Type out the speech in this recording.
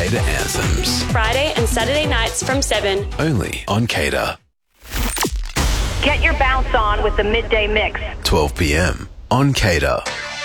Cater Anthems. Friday and Saturday nights from 7. Only on Cater. Get your bounce on with the Midday Mix. 12 p.m. on Cater.